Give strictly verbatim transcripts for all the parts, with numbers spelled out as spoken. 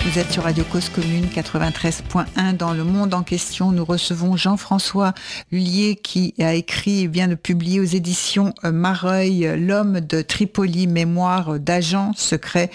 Vous êtes sur Radio Cause Commune quatre-vingt-treize point un. Dans le monde en question, nous recevons Jean-François Lullier qui a écrit et vient de publier aux éditions Mareuil L'homme de Tripoli, mémoire d'agent secret.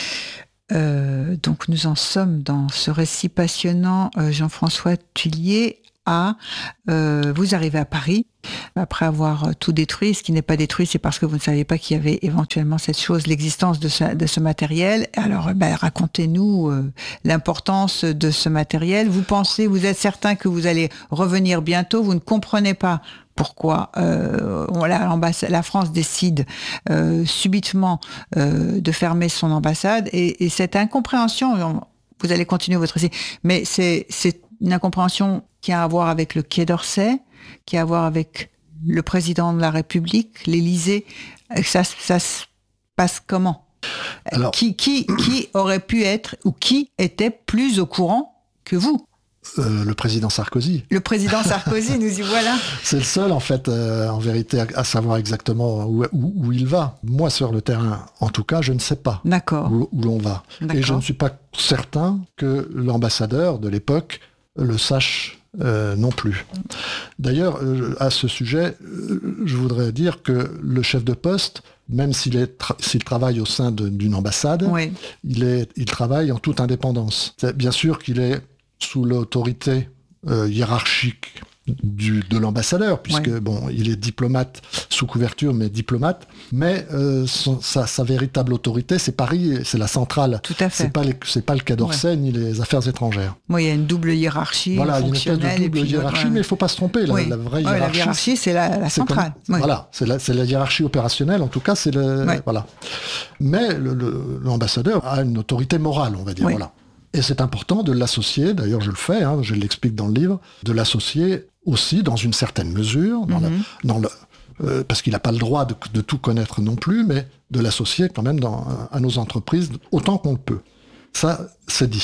Euh, donc nous en sommes dans ce récit passionnant. Euh, Jean-François Lullier, à euh, vous arrivez à Paris après avoir tout détruit. Ce qui n'est pas détruit, c'est parce que vous ne saviez pas qu'il y avait éventuellement cette chose, l'existence de ce, de ce matériel. Alors ben, racontez-nous euh, l'importance de ce matériel. Vous pensez, vous êtes certain que vous allez revenir bientôt, vous ne comprenez pas pourquoi euh, la, la France décide euh, subitement euh, de fermer son ambassade, et, et cette incompréhension, vous allez continuer votre récit, mais c'est, c'est une incompréhension qui a à voir avec le Quai d'Orsay, qui a à voir avec le président de la République, l'Élysée. Ça, ça se passe comment ? Alors, qui, qui, qui aurait pu être, ou qui était plus au courant que vous ? Euh, le président Sarkozy. Le président Sarkozy, nous y voilà. C'est le seul, en fait, euh, en vérité, à, à savoir exactement où, où, où il va. Moi, sur le terrain, en tout cas, je ne sais pas où, où l'on va. D'accord. Et je ne suis pas certain que l'ambassadeur de l'époque le sache euh, non plus. D'ailleurs, euh, à ce sujet, euh, je voudrais dire que le chef de poste, même s'il, est tra- s'il travaille au sein de, d'une ambassade, oui. il, est, il travaille en toute indépendance. C'est bien sûr qu'il est sous l'autorité euh, hiérarchique du, de l'ambassadeur, puisque oui. bon, il est diplomate sous couverture, mais diplomate. Mais euh, son, sa, sa véritable autorité, c'est Paris, c'est la centrale. Tout à fait. C'est pas les, c'est pas le Quai d'Orsay ouais. ni les affaires étrangères. Oui, il y a une double hiérarchie. Voilà, il y a une espèce de double hiérarchie, ouais. mais il ne faut pas se tromper. La, oui. la vraie ouais, hiérarchie, la hiérarchie, c'est la, la c'est centrale. Comme, oui. Voilà, c'est la, c'est la hiérarchie opérationnelle. En tout cas, c'est le ouais. voilà. Mais le, le, l'ambassadeur a une autorité morale, on va dire. Oui. Voilà. Et c'est important de l'associer, d'ailleurs je le fais, hein, je l'explique dans le livre, de l'associer aussi dans une certaine mesure, dans mm-hmm. la, dans le, euh, parce qu'il n'a pas le droit de, de tout connaître non plus, mais de l'associer quand même dans, à nos entreprises autant qu'on le peut. Ça, c'est dit.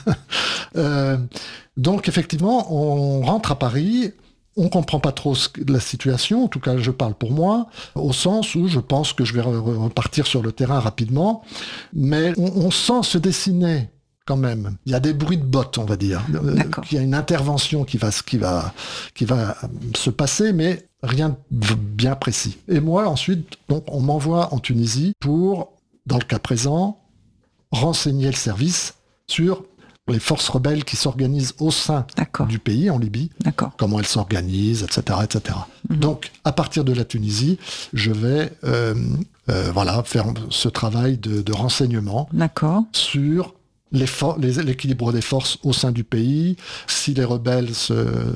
euh, donc effectivement, on rentre à Paris, on ne comprend pas trop ce, la situation, en tout cas je parle pour moi, au sens où je pense que je vais repartir sur le terrain rapidement, mais on, on sent se dessiner quand même. Il y a des bruits de bottes, on va dire. D'accord. Il y a une intervention qui va, qui va, qui va se passer, mais rien de bien précis. Et moi, ensuite, donc, on m'envoie en Tunisie pour, dans le cas présent, renseigner le service sur les forces rebelles qui s'organisent au sein D'accord. du pays, en Libye. D'accord. Comment elles s'organisent, et cetera, et cetera. Mm-hmm. Donc, à partir de la Tunisie, je vais euh, euh, voilà, faire ce travail de, de renseignement D'accord. sur Les for- les, l'équilibre des forces au sein du pays, si les rebelles se,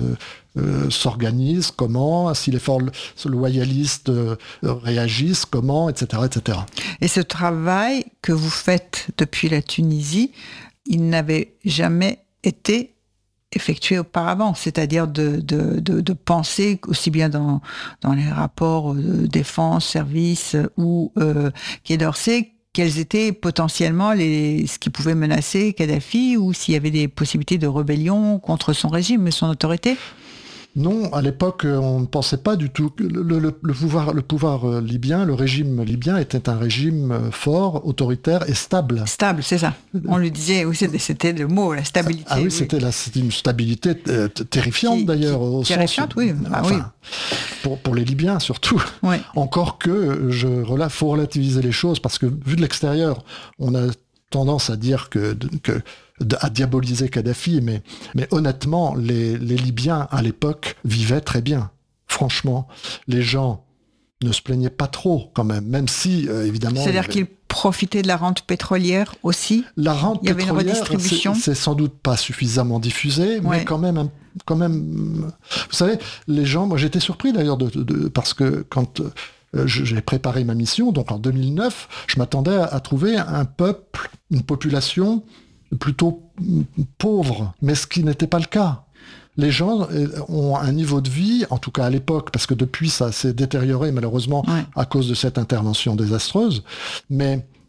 euh, s'organisent, comment, si les forces loyalistes euh, réagissent, comment, et cetera, et cetera. Et ce travail que vous faites depuis la Tunisie, il n'avait jamais été effectué auparavant, c'est-à-dire de, de, de, de penser, aussi bien dans, dans les rapports de défense, service ou euh, Quai d'Orsay, quels étaient potentiellement les, ce qui pouvait menacer Kadhafi, ou s'il y avait des possibilités de rébellion contre son régime et son autorité ? Non, à l'époque, on ne pensait pas du tout que le, le, le, pouvoir, le pouvoir libyen, le régime libyen était un régime fort, autoritaire et stable. Stable, c'est ça. On lui disait, oui, c'était, c'était le mot, la stabilité. Ah oui, oui. C'était, la, c'était une stabilité euh, terrifiante qui, d'ailleurs. Qui, au terrifiante, sens, oui. Ah, enfin, oui. Pour, pour les Libyens surtout. Oui. Encore que, il faut relativiser les choses, parce que vu de l'extérieur, on a tendance à dire que... que à diaboliser Kadhafi, mais, mais honnêtement, les, les Libyens, à l'époque, vivaient très bien. Franchement, les gens ne se plaignaient pas trop, quand même, même si, euh, évidemment... C'est-à-dire avait... qu'ils profitaient de la rente pétrolière aussi ? La rente Il y avait pétrolière, une redistribution. c'est, c'est sans doute pas suffisamment diffusé, ouais. mais quand même, quand même... Vous savez, les gens... Moi, j'étais surpris, d'ailleurs, de, de, parce que quand... Euh, j'ai préparé ma mission, donc en deux mille neuf, je m'attendais à, à trouver un peuple, une population... plutôt pauvres, mais ce qui n'était pas le cas. Les gens ont un niveau de vie, en tout cas à l'époque, parce que depuis ça s'est détérioré malheureusement ouais. à cause de cette intervention désastreuse, mais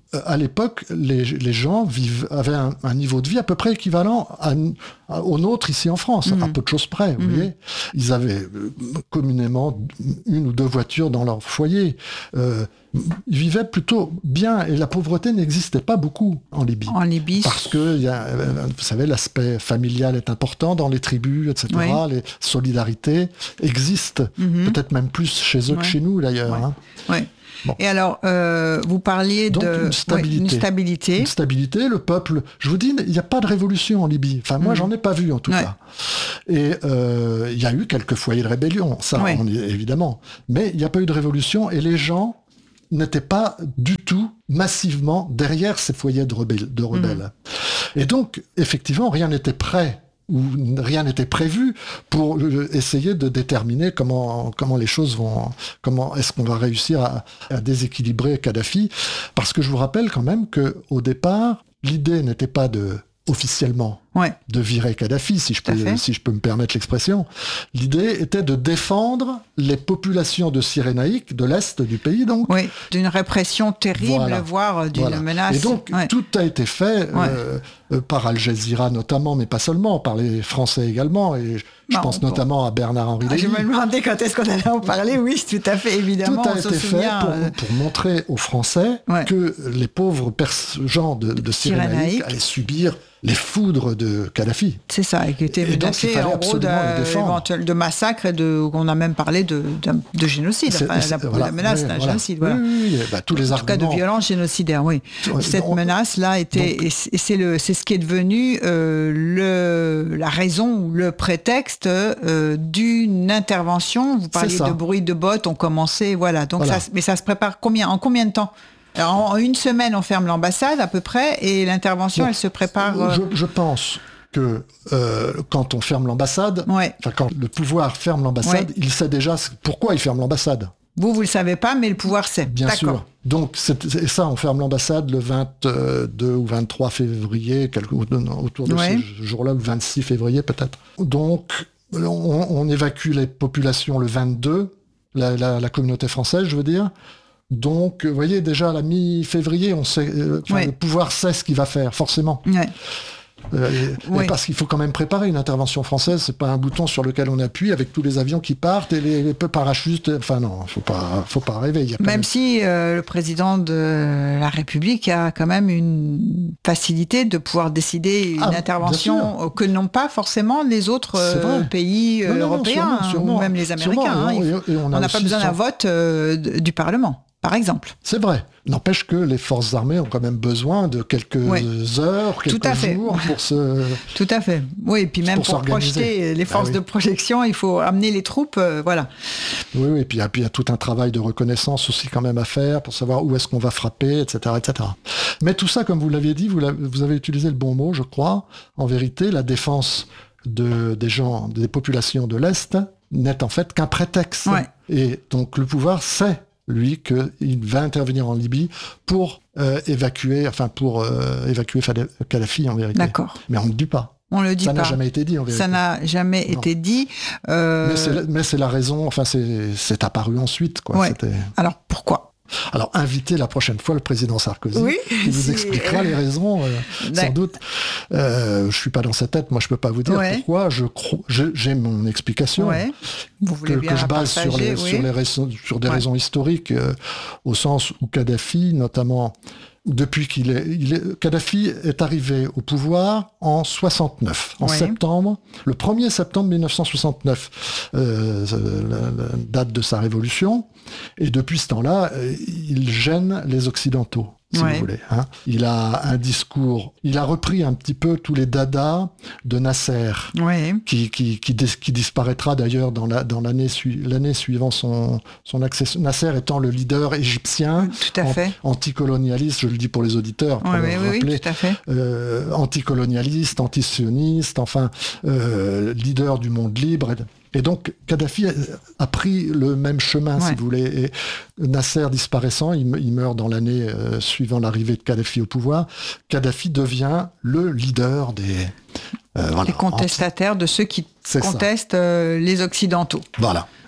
à l'époque, les, les gens vivent, avaient un, un niveau de vie à peu près équivalent à, à, au nôtre ici en France, mmh. à peu de choses près, vous mmh. voyez. Ils avaient euh, communément une ou deux voitures dans leur foyer. Euh, ils vivaient plutôt bien et la pauvreté n'existait pas beaucoup en Libye. En Libye. Parce que, y a, vous savez, l'aspect familial est important dans les tribus, et cetera. Oui. Les solidarités existent, mmh. peut-être même plus chez eux ouais. que chez nous d'ailleurs. Ouais. Hein. Ouais. Bon. Et alors, euh, vous parliez Donc, de une stabilité. Ouais, une stabilité. Une stabilité, le peuple. Je vous dis, il n'y a pas de révolution en Libye. Enfin, moi, mmh. j'en ai pas vu en tout ouais. cas. Et euh, il y a eu quelques foyers de rébellion, ça, ouais. on, évidemment. Mais il n'y a pas eu de révolution et les gens n'étaient pas du tout massivement derrière ces foyers de rebelles. De rebelles. Mmh. Et donc, effectivement, rien n'était prêt. Où rien n'était prévu pour essayer de déterminer comment comment les choses vont, comment est-ce qu'on va réussir à, à déséquilibrer Kadhafi, parce que je vous rappelle quand même que au départ l'idée n'était pas de officiellement ouais. de virer Kadhafi, si je peux si je peux me permettre l'expression. L'idée était de défendre les populations de Cyrénaïque, de l'est du pays, donc. Oui, d'une répression terrible, voilà. voire d'une voilà. menace. Et donc ouais. tout a été fait ouais. euh, euh, par Al Jazeera notamment, mais pas seulement, par les Français également. Et je non, pense bon. notamment à Bernard-Henri Lévy. Ah, je me demandais quand est-ce qu'on allait en parler. Oui, tout à fait, évidemment. Tout a on été se fait souvient, pour, euh... pour montrer aux Français ouais. que les pauvres pers- gens de, de Cyrénaïque allaient subir les foudres de Kadhafi. C'est ça, et qui était menacé en gros de, de massacre et de, on a même parlé de, de, de génocide, enfin, la, voilà, la menace oui, d'un voilà. génocide. Voilà. Oui, oui, oui. Bah, tous les en arguments. tout cas de violence génocidaire, oui. Cette on... menace-là était, donc... et c'est, le, c'est ce qui est devenu euh, le, la raison ou le prétexte euh, d'une intervention. Vous parliez de bruit de bottes, on commençait, voilà. Donc voilà. Ça, mais ça se prépare combien, en combien de temps ? Alors, en une semaine, on ferme l'ambassade à peu près, et l'intervention, bon, elle se prépare... Euh... Je, je pense que euh, quand on ferme l'ambassade, ouais. enfin quand le pouvoir ferme l'ambassade, ouais. il sait déjà pourquoi il ferme l'ambassade. Vous, vous le savez pas, mais le pouvoir sait. Bien D'accord. sûr. Donc, c'est, c'est ça, on ferme l'ambassade le vingt-deux ou vingt-trois février, quelque, autour de ouais. ce jour-là, le vingt-six février peut-être. Donc, on, on évacue les populations le vingt-deux, la, la, la communauté française, je veux dire. Donc, vous voyez, déjà à la mi-février, on sait, euh, ouais. le pouvoir sait ce qu'il va faire, forcément. Ouais. Euh, et, ouais. et parce qu'il faut quand même préparer une intervention française, c'est pas un bouton sur lequel on appuie avec tous les avions qui partent et les, les parachutes. Enfin non, faut pas, faut pas rêver. Il y a même, même si euh, le président de la République a quand même une facilité de pouvoir décider une ah, intervention que n'ont pas forcément les autres euh, pays euh, non, non, européens sûrement, sûrement, ou même les Américains. Sûrement, hein. et, et on n'a pas besoin d'un vote euh, du Parlement. Par exemple. C'est vrai. N'empêche que les forces armées ont quand même besoin de quelques oui. heures, quelques Tout à fait. jours pour se... Tout à fait. Oui, et puis même pour, pour projeter les forces ah, oui. de projection, il faut amener les troupes, euh, voilà. Oui, oui, et puis il y a tout un travail de reconnaissance aussi quand même à faire pour savoir où est-ce qu'on va frapper, et cetera, et cetera. Mais tout ça, comme vous l'aviez dit, vous, l'avez, vous avez utilisé le bon mot, je crois. En vérité, la défense de, des gens, des populations de l'Est n'est en fait qu'un prétexte. Ouais. Et donc le pouvoir sait lui, qu'il va intervenir en Libye pour euh, évacuer, enfin pour euh, évacuer Kadhafi en vérité. D'accord. Mais on ne le dit pas. On le dit ça pas. Ça n'a jamais été dit en vérité. Ça n'a jamais non. été dit. Euh... Mais, c'est la, mais c'est la raison, enfin c'est, c'est apparu ensuite. Quoi. Ouais. C'était... Alors pourquoi ? Alors, invitez la prochaine fois le président Sarkozy, oui, qui vous expliquera les raisons, euh, sans doute. Euh, je suis pas dans sa tête, moi je peux pas vous dire ouais. pourquoi. Je cro- je, j'ai mon explication ouais. vous voulez que, bien que je base partager, sur, les, oui. sur, les raisons, sur des ouais. raisons historiques, euh, au sens où Kadhafi, notamment, depuis qu'il est, il est... Kadhafi est arrivé au pouvoir en soixante-neuf, en ouais. septembre, le premier septembre mille neuf cent soixante-neuf, euh, la, la date de sa révolution. Et depuis ce temps-là, il gêne les Occidentaux, si ouais. vous voulez. Hein. Il a un discours, il a repris un petit peu tous les dadas de Nasser, ouais. qui, qui, qui, dis, qui disparaîtra d'ailleurs dans, la, dans l'année, su, l'année suivant son, son accession. Nasser étant le leader égyptien, tout à fait. An, anticolonialiste, je le dis pour les auditeurs, pour ouais, leur oui, rappeler, oui, tout à fait. Euh, anticolonialiste, antisioniste, enfin, euh, leader du monde libre. Et donc, Kadhafi a, a pris le même chemin, ouais. si vous voulez. Et Nasser disparaissant, il, il meurt dans l'année euh, suivant l'arrivée de Kadhafi au pouvoir. Kadhafi devient le leader des... Euh, voilà, les contestataires anti... de ceux qui C'est contestent euh, les Occidentaux. Voilà.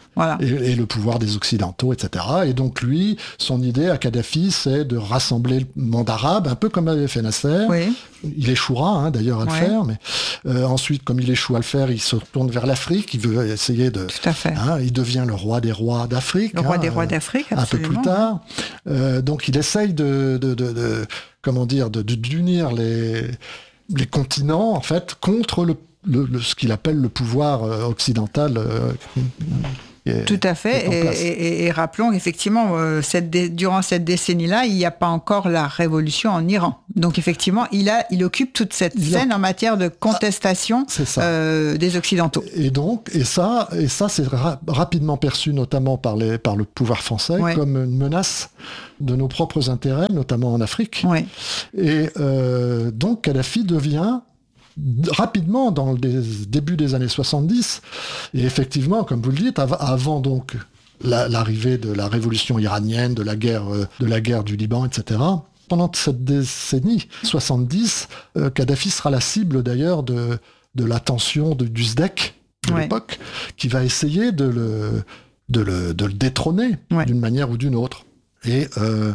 Voilà. Et, et le pouvoir des Occidentaux, et cetera. Et donc lui, son idée à Kadhafi, c'est de rassembler le monde arabe, un peu comme avait fait Nasser. Oui. Il échouera hein, d'ailleurs à le ouais. faire, mais euh, ensuite, comme il échoue à le faire, il se tourne vers l'Afrique, il veut essayer de... Tout à fait. Hein, il devient le roi des rois d'Afrique. Le roi hein, des rois d'Afrique, absolument. Un peu plus tard. Euh, donc il essaye de, de, de, de comment dire, de, de, d'unir les, les continents, en fait, contre le, le, le, ce qu'il appelle le pouvoir euh, occidental. Euh, Est, Tout à fait, et, et, et rappelons effectivement, euh, cette dé- durant cette décennie-là, il n'y a pas encore la révolution en Iran. Donc effectivement, il, a, il occupe toute cette il scène a... en matière de contestation ah, euh, des Occidentaux. Et donc, et ça, et ça c'est ra- rapidement perçu notamment par, les, par le pouvoir français ouais. comme une menace de nos propres intérêts, notamment en Afrique. Ouais. Et euh, donc Kadhafi devient... rapidement dans le début des années soixante-dix, et effectivement, comme vous le dites, av- avant donc la, l'arrivée de la révolution iranienne, de la guerre, euh, de la guerre du Liban, et cetera. Pendant cette décennie soixante-dix, euh, Kadhafi sera la cible d'ailleurs de, de l'attention de, du S D E C de ouais. l'époque, qui va essayer de le, de le, de le détrôner ouais. d'une manière ou d'une autre. Et euh,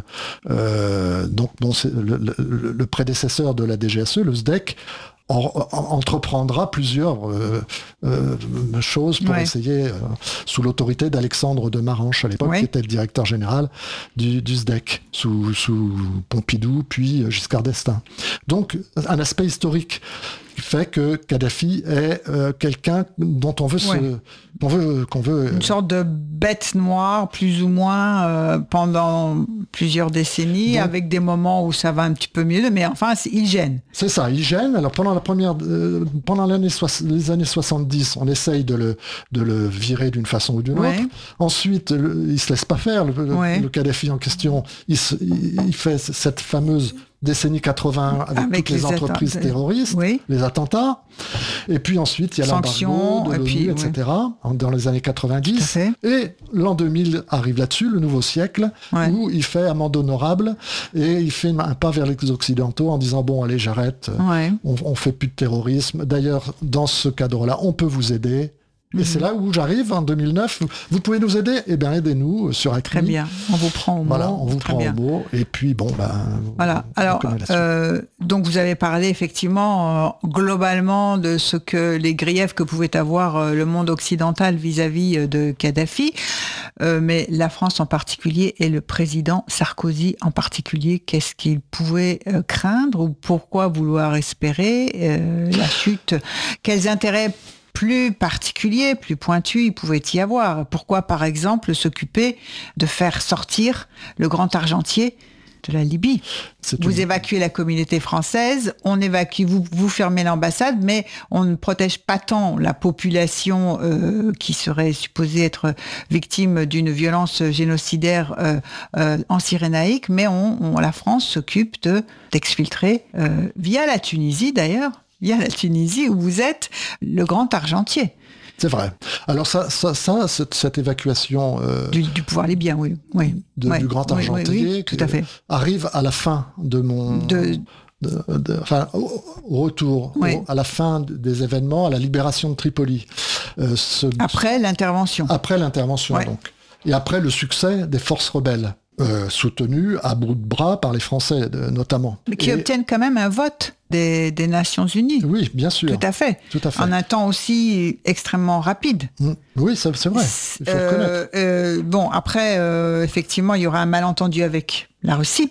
euh, donc bon, c'est le, le, le prédécesseur de la D G S E, le S D E C, En, en, entreprendra plusieurs euh, euh, choses pour ouais. essayer, euh, sous l'autorité d'Alexandre de Maranche à l'époque, ouais. qui était le directeur général du, du S D E C, sous, sous Pompidou, puis Giscard d'Estaing. Donc, un aspect historique qui fait que Kadhafi est euh, quelqu'un dont on veut ouais. se... Qu'on veut, qu'on veut, Une sorte de bête noire, plus ou moins, euh, pendant plusieurs décennies, donc, avec des moments où ça va un petit peu mieux, mais enfin, il gêne. C'est ça, il gêne. Alors, pendant la première, euh, pendant l'année so- les années soixante-dix, on essaye de le, de le virer d'une façon ou d'une ouais. autre. Ensuite, le, il se laisse pas faire. Le, ouais. le Kadhafi en question, il, se, il fait cette fameuse décennie quatre-vingts avec, avec toutes les, les entreprises attentats. terroristes, oui. les attentats. Et puis ensuite, il y a l'embargo de l'ONU, puis, et cetera, ouais. dans les années quatre-vingt-dix. Et l'an deux mille arrive là-dessus, le nouveau siècle, ouais. où il fait amende honorable et il fait un pas vers les Occidentaux en disant « Bon, allez, j'arrête, ouais. on, on fait plus de terrorisme. D'ailleurs, dans ce cadre-là, on peut vous aider. » Et mmh. c'est là où j'arrive en deux mille neuf. Vous pouvez nous aider ? Eh bien, aidez-nous sur A C M I. Très bien. On vous prend au mot. Voilà, on vous Très prend bien. au mot. Et puis, bon, ben... Voilà. Alors, euh, donc, vous avez parlé, effectivement, euh, globalement, de ce que les griefs que pouvait avoir euh, le monde occidental vis-à-vis euh, de Kadhafi. Euh, mais la France en particulier et le président Sarkozy en particulier, qu'est-ce qu'il pouvait euh, craindre ou pourquoi vouloir espérer euh, la chute ? Quels intérêts plus particulier, plus pointu, il pouvait y avoir. Pourquoi, par exemple, s'occuper de faire sortir le grand argentier de la Libye ? C'est vous une... évacuez la communauté française, on évacue, vous, vous fermez l'ambassade, mais on ne protège pas tant la population euh, qui serait supposée être victime d'une violence génocidaire euh, euh, en Cyrénaïque, mais on, on, la France s'occupe de, d'exfiltrer, euh, via la Tunisie d'ailleurs, il y a la Tunisie où vous êtes le grand argentier. C'est vrai. Alors ça, ça, ça cette, cette évacuation euh, du, du pouvoir libyen, oui, oui. De, ouais. du grand argentier, oui, oui, oui, tout à fait. Arrive à la fin de mon, de... De, de, enfin, au, au retour, oui. au, à la fin des événements, à la libération de Tripoli. Euh, ce, après l'intervention. Après l'intervention, ouais. donc. Et après le succès des forces rebelles. Euh, soutenu à bout de bras par les Français, de, notamment. Mais qui et... obtiennent quand même un vote des, des Nations Unies. Oui, bien sûr. Tout à fait. Tout à fait. En un temps aussi extrêmement rapide. Mmh. Oui, ça, c'est vrai. Il faut euh, reconnaître. Euh, bon, après, euh, effectivement, il y aura un malentendu avec la Russie,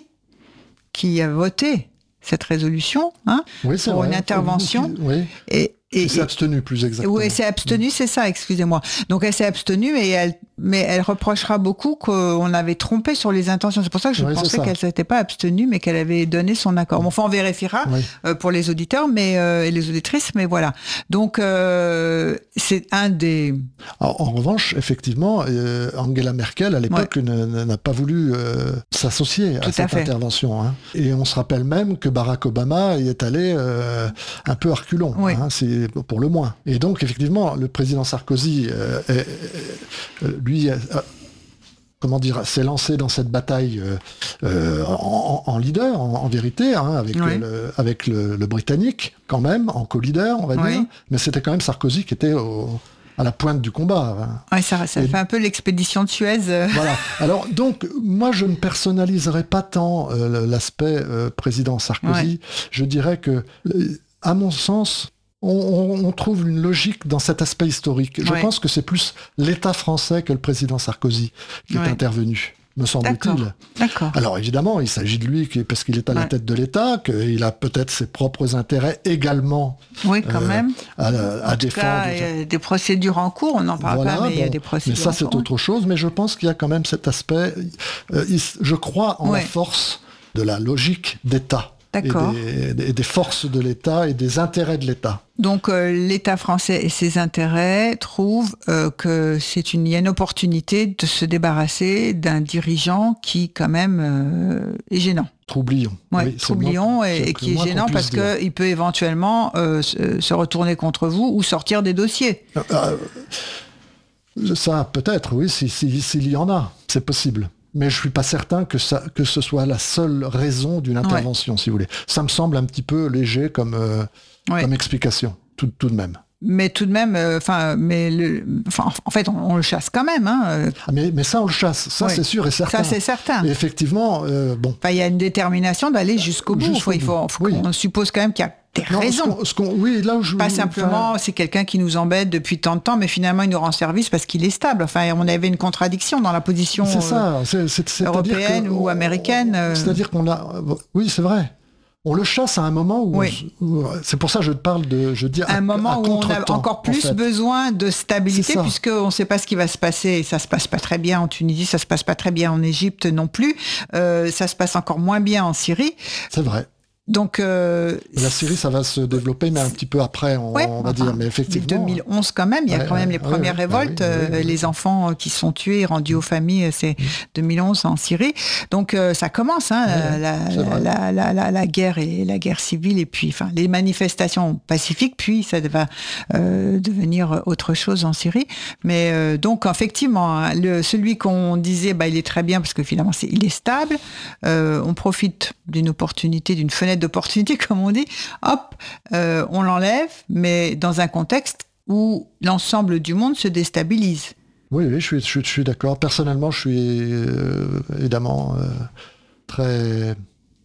qui a voté cette résolution hein, oui, c'est pour vrai. une intervention. Oui. Et, et, elle s'est abstenue, plus exactement. Oui, elle s'est abstenue, c'est ça, excusez-moi. Donc elle s'est abstenue, et elle, mais elle reprochera beaucoup qu'on avait trompé sur les intentions. C'est pour ça que je oui, pensais qu'elle ne s'était pas abstenue, mais qu'elle avait donné son accord. Bon, enfin, on vérifiera oui. euh, pour les auditeurs mais, euh, et les auditrices, mais voilà. Donc, euh, c'est un des... Alors, en revanche, effectivement, euh, Angela Merkel, à l'époque, ouais. n'a pas voulu euh, s'associer à Tout cette à intervention. Hein. Et on se rappelle même que Barack Obama y est allé euh, un peu à reculons. Oui. Hein, c'est pour le moins. Et donc, effectivement, le président Sarkozy, euh, est, est, lui, euh, comment dire, s'est lancé dans cette bataille euh, en, en leader, en, en vérité, hein, avec, oui. le, avec le, le Britannique, quand même, en co-leader, on va oui. dire. Mais c'était quand même Sarkozy qui était au... à la pointe du combat. Hein. Ouais, ça, ça fait un peu l'expédition de Suez. Euh. Voilà. Alors, donc, moi, je ne personnaliserai pas tant euh, l'aspect euh, président Sarkozy. Ouais. Je dirais que, à mon sens, on, on, on trouve une logique dans cet aspect historique. Je ouais. pense que c'est plus l'État français que le président Sarkozy qui ouais. est intervenu, me semble-t-il. D'accord. D'accord. Alors évidemment, il s'agit de lui parce qu'il est à la ouais. tête de l'État, qu'il a peut-être ses propres intérêts également. Oui, quand euh, même. À, à en défendre. Tout cas, il y a des procédures en cours, on n'en parle voilà, pas, mais bon, il y a des procédures. Mais ça, c'est autre chose. Mais je pense qu'il y a quand même cet aspect. Euh, il, je crois en ouais. la force de la logique d'État. D'accord. Et des, des forces de l'État et des intérêts de l'État. Donc euh, l'État français et ses intérêts trouvent euh, que c'est une, il y a une opportunité de se débarrasser d'un dirigeant qui quand même euh, est gênant. Troublion. Ouais, oui, troublion et, et qui est gênant parce qu'il peut éventuellement euh, se, se retourner contre vous ou sortir des dossiers. Euh, euh, ça peut-être, oui, s'il si, si, y en a, c'est possible. Mais je ne suis pas certain que, ça, que ce soit la seule raison d'une intervention, ouais. si vous voulez. Ça me semble un petit peu léger comme, euh, ouais. comme explication, tout, tout de même. Mais tout de même, enfin, euh, mais le, en fait, on, on le chasse quand même. Hein. Ah mais, mais ça, on le chasse. Ça, oui. c'est sûr et certain. Ça, c'est certain. Et effectivement, euh, bon. Enfin, il y a une détermination d'aller jusqu'au bout. Jusqu'au il faut, bout. faut oui. On suppose quand même qu'il y a des non, raisons. Ce qu'on, ce qu'on, oui, là où je, pas simplement, enfin... c'est quelqu'un qui nous embête depuis tant de temps, mais finalement, il nous rend service parce qu'il est stable. Enfin, on avait une contradiction dans la position c'est ça. C'est, c'est, c'est européenne ou américaine. On, c'est-à-dire qu'on a... Oui, c'est vrai. On le chasse à un moment où, oui. on, où c'est pour ça que je parle de, je dis un à, moment à où on a encore plus en fait. besoin de stabilité puisque on ne sait pas ce qui va se passer. Ça se passe pas très bien en Tunisie, ça se passe pas très bien en Égypte non plus. Euh, ça se passe encore moins bien en Syrie. C'est vrai. Donc euh, la Syrie, ça va se développer, mais un petit peu après, on, ouais, on va enfin, dire. Mais effectivement, deux mille onze quand même, il y a ouais, quand même les ouais, premières ouais, révoltes, ouais, ouais, ouais, les ouais. enfants qui sont tués, rendus aux familles, c'est deux mille onze en Syrie. Donc euh, ça commence, hein, ouais, la, la, la, la, la guerre et la guerre civile, et puis enfin les manifestations pacifiques, puis ça va euh, devenir autre chose en Syrie. Mais euh, donc effectivement, le, celui qu'on disait, bah, il est très bien parce que finalement c'est, il est stable. Euh, on profite d'une opportunité, d'une fenêtre d'opportunité, comme on dit, hop, euh, on l'enlève, mais dans un contexte où l'ensemble du monde se déstabilise. Oui, oui, je suis, je suis, je suis d'accord. Personnellement, je suis euh, évidemment euh, très...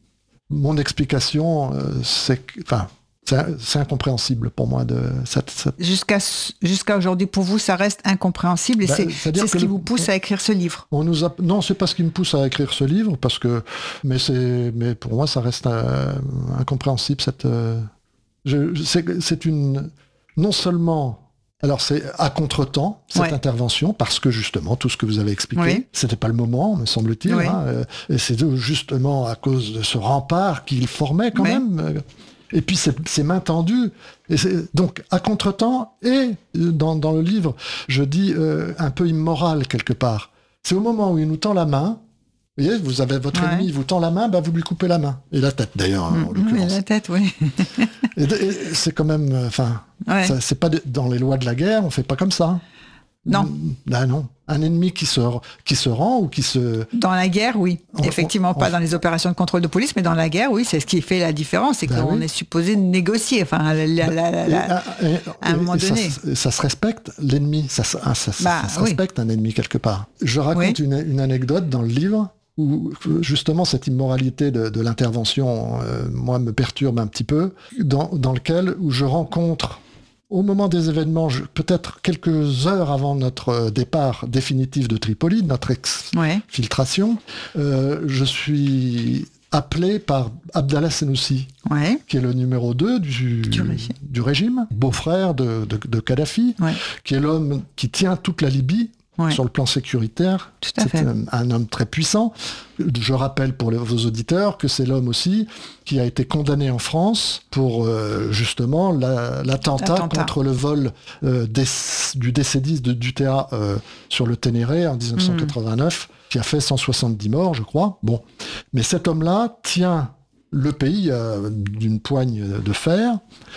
Mon explication, euh, c'est... Enfin, c'est, c'est incompréhensible pour moi. De cette, cette... Jusqu'à, jusqu'à aujourd'hui, pour vous, ça reste incompréhensible et bah, c'est, c'est ce qui le... vous pousse à écrire ce livre. On nous a... Non, c'est pas ce qui me pousse à écrire ce livre, parce que... mais, c'est... mais pour moi, ça reste euh, incompréhensible. Cette, euh... je, c'est, c'est une... Non seulement... Alors c'est à contretemps, cette ouais. intervention, parce que justement, tout ce que vous avez expliqué, oui. c'était pas le moment, me semble-t-il, oui. hein, et c'est justement à cause de ce rempart qu'il formait quand oui. même... Et puis c'est, c'est main tendue. Et c'est, donc à contretemps, et dans, dans le livre, je dis euh, un peu immoral quelque part. C'est au moment où il nous tend la main, vous voyez, vous avez votre ouais. ennemi, il vous tend la main, bah vous lui coupez la main. Et la tête d'ailleurs, mmh, en l'occurrence. Oui, la tête, oui. et, et c'est quand même, enfin, ouais. ça, c'est pas de, dans les lois de la guerre, on fait pas comme ça. Non. Là, non. Un ennemi qui se, qui se rend ou qui se... Dans la guerre, oui. On, Effectivement, on, pas on... dans les opérations de contrôle de police, mais dans la guerre, oui, c'est ce qui fait la différence. C'est ben qu'on oui. est supposé négocier. Enfin, la, la, la, la, et, et, à un moment donné. Ça, ça se respecte, l'ennemi. Ça, ça, ça, bah, ça se respecte, oui. un ennemi, quelque part. Je raconte oui. une, une anecdote dans le livre où, justement, cette immoralité de, de l'intervention, euh, moi, me perturbe un petit peu, dans, dans lequel où je rencontre... Au moment des événements, je, peut-être quelques heures avant notre départ définitif de Tripoli, notre exfiltration, ouais. euh, je suis appelé par Abdallah Senussi, ouais. qui est le numéro deux du, du, régime. du régime, beau-frère de, de, de Kadhafi, ouais. qui est l'homme qui tient toute la Libye. Ouais. Sur le plan sécuritaire, Tout à c'est fait. Un, un homme très puissant. Je rappelle pour les, vos auditeurs que c'est l'homme aussi qui a été condamné en France pour euh, justement la, l'attentat, l'attentat contre le vol euh, des, du D C dix de Dutea euh, sur le Ténéré en dix-neuf cent quatre-vingt-neuf, mmh. qui a fait cent soixante-dix morts, je crois. Bon, mais cet homme-là tient le pays euh, d'une poigne de fer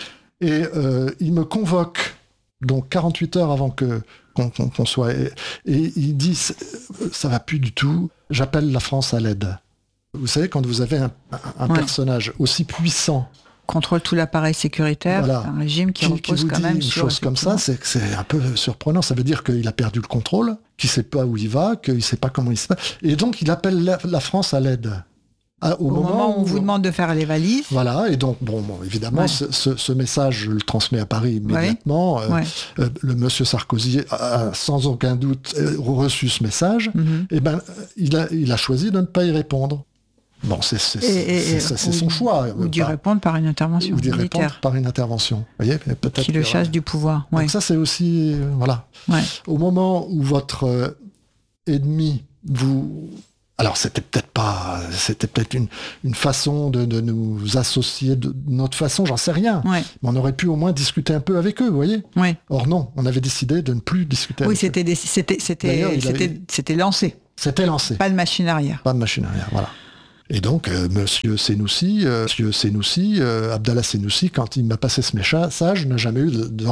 et euh, il me convoque donc quarante-huit heures avant que Qu'on, qu'on, qu'on soit... Et, et il dit, ça va plus du tout, j'appelle la France à l'aide. Vous savez, quand vous avez un, un ouais. personnage aussi puissant contrôle tout l'appareil sécuritaire. Voilà. C'est un régime qui, qui repose qui vous quand dit même une sur... chose comme ça, c'est que c'est un peu surprenant. Ça veut dire qu'il a perdu le contrôle, qu'il ne sait pas où il va, qu'il ne sait pas comment il se passe. Et donc, il appelle la, la France à l'aide. À, au, au moment, moment où on où, vous demande de faire les valises. Voilà, et donc, bon, bon évidemment, ouais. ce, ce, ce message, je le transmets à Paris immédiatement. Ouais. Euh, ouais. Euh, le monsieur Sarkozy a, sans aucun doute, reçu ce message. Mm-hmm. Et ben, il a, il a choisi de ne pas y répondre. Bon, c'est, c'est, et, c'est, et, c'est, c'est son choix. Ou d'y répondre par une intervention Ou d'y militaire. répondre par une intervention. Vous voyez, peut-être qui le chasse du pouvoir. Ouais. Donc ça, c'est aussi... Euh, voilà. Ouais. Au moment où votre euh, ennemi vous... Alors, c'était peut-être pas... C'était peut-être une, une façon de, de nous associer de notre façon, j'en sais rien. Ouais. Mais on aurait pu au moins discuter un peu avec eux, vous voyez. Ouais. Or non, on avait décidé de ne plus discuter oui, avec c'était eux. Oui, c'était, c'était, c'était, avait... c'était lancé. C'était lancé. Pas de machine arrière. Pas de machine arrière, voilà. Et donc, euh, monsieur Senoussi, euh, monsieur Senoussi, euh, Abdallah Senoussi, quand il m'a passé ce message, n'a jamais eu de, de